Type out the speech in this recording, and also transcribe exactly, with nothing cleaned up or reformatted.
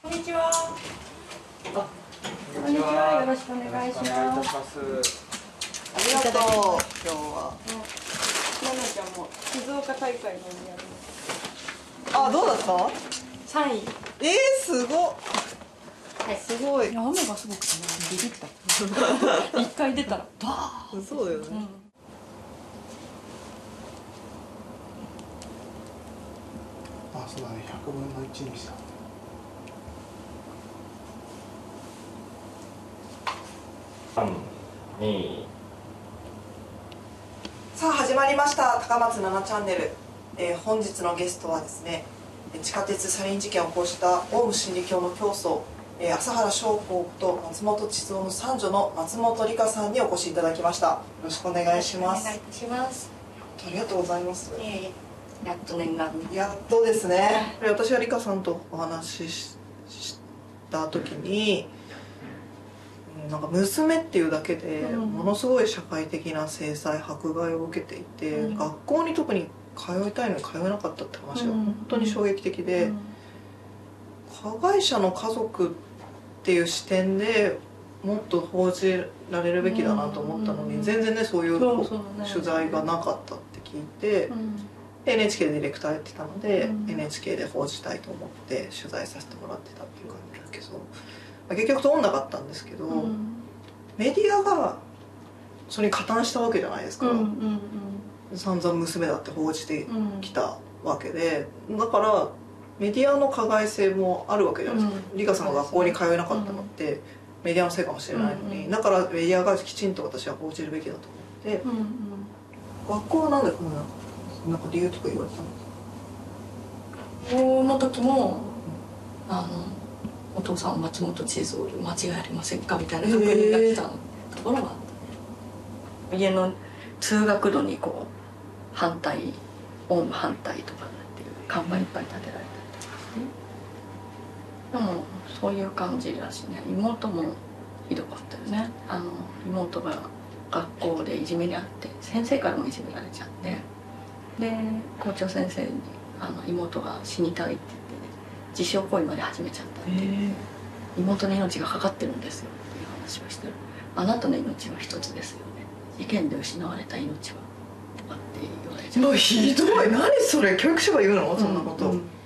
こんにちは。あ、こんにちは。よろしくお願いします。 ありがとう。今日は。 ななちゃんも静岡大会のにやります。 あ、どうだった？ 三位。 えー、すごっ。はい、すごい。 いや、雨がすごくてね、ビビった。一回出たら、バー。 そうだよね。うん、 あ、そうだね、ひゃくぶんのいちにした。 さん、に。 さあ始まりました高松ななチャンネル、えー、本日のゲストはですね、地下鉄サリン事件を起こしたオウム真理教の教祖、えー、朝原将校と松本千鶴の三女の松本里香さんにお越しいただきました。よろしくお願いします。 お願いいたします。 ありがとうございます。 いえいえ、やっと念願。 やっとですね。私は里香さんとお話しした時に、なんか娘っていうだけでものすごい社会的な制裁迫害を受けていて、うん、学校に特に通いたいのに通えなかったって話が本当に衝撃的で、うん、加害者の家族っていう視点でもっと報じられるべきだなと思ったのに、全然ねそういう取材がなかったって聞いて、うん、エヌエイチケー でディレクターやってたので、うん、エヌエイチケー で報じたいと思って取材させてもらってたっていう感じだけど。結局通んなかったんですけど、うん、メディアがそれに加担したわけじゃないですか。散々娘だって報じてきたわけで、だからメディアの加害性もあるわけじゃないですか。里香さんが学校に通えなかったのってメディアのせいかもしれないのに、だからメディアがきちんと私は報じるべきだと思って、うんうん、学校はなんでこんななんか理由とか言われたんですか？ 高校の時もあのお父さん松本千鶴間違いありませんかみたいな確認が来たところがあった。家の通学路にこう反対オウム反対とかっていう看板いっぱい立てられたりとかね。でもそういう感じだしね。妹もひどかったよね。あの妹が学校でいじめにあって先生からもいじめられちゃって、で校長先生にあの妹が死にたいって自傷行為まで始めちゃったんで、妹の命がかかってるんですよっていう話をしてる。あなたの命は一つですよね、事件で失われた命はとかって言われちゃう。 もうひどい。何それ、教育者が言うのそんなこと。うんうん